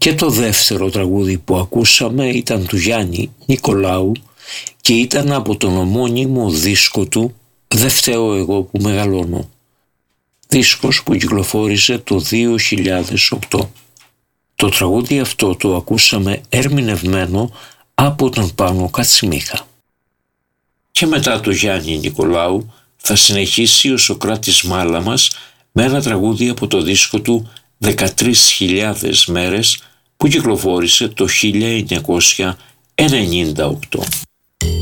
Και το δεύτερο τραγούδι που ακούσαμε ήταν του Γιάννη Νικολάου και ήταν από τον ομώνυμο δίσκο του «Δε φταίω εγώ που μεγαλώνω». Δίσκος που κυκλοφόρησε το 2008. Το τραγούδι αυτό το ακούσαμε ερμηνευμένο από τον Πάνο Κατσιμίχα. Και μετά το Γιάννη Νικολάου θα συνεχίσει ο Σωκράτης Μάλαμας με ένα τραγούδι από το δίσκο του 13.000 μέρες που κυκλοφόρησε το 1998.